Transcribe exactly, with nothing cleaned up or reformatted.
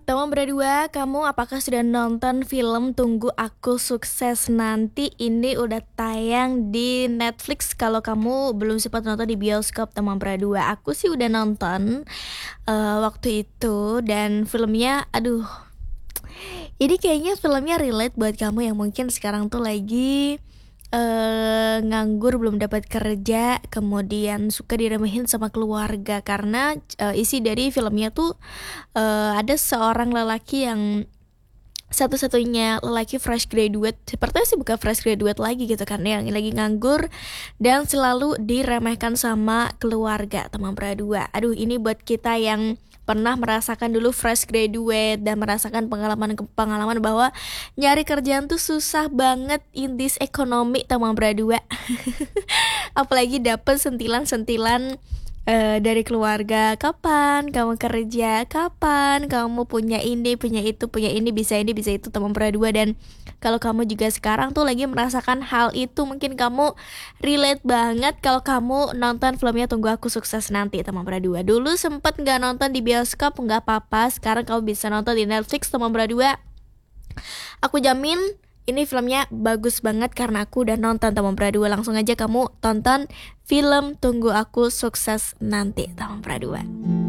Teman berdua, kamu apakah sudah nonton film Tunggu Aku Sukses Nanti? Ini udah tayang di Netflix. Kalau kamu belum sempat nonton di bioskop, teman berdua, aku sih udah nonton eh, waktu itu. Dan filmnya, aduh, ini kayaknya filmnya relate buat kamu yang mungkin sekarang tuh lagi eh nganggur, belum dapat kerja, kemudian suka diremehin sama keluarga. Karena eh, isi dari filmnya tuh eh, ada seorang lelaki yang satu-satunya lelaki fresh graduate, sepertinya sih bukan fresh graduate lagi gitu kan, yang lagi nganggur dan selalu diremehkan sama keluarga, teman berdua. Aduh, ini buat kita yang pernah merasakan dulu fresh graduate dan merasakan pengalaman-pengalaman bahwa nyari kerjaan tuh susah banget in this economy, teman berdua. Apalagi dapet sentilan-sentilan eh, dari keluarga, kapan kamu kerja, kapan kamu punya ini, punya itu, punya ini, bisa ini, bisa itu, teman berdua. Dan kalau kamu juga sekarang tuh lagi merasakan hal itu, mungkin kamu relate banget kalau kamu nonton filmnya Tunggu Aku Sukses Nanti, teman berdua. Dulu sempet nggak nonton di bioskop, nggak apa-apa, sekarang kamu bisa nonton di Netflix, teman berdua. Aku jamin ini filmnya bagus banget karena aku udah nonton, teman berdua. Langsung aja kamu tonton film Tunggu Aku Sukses Nanti, teman berdua.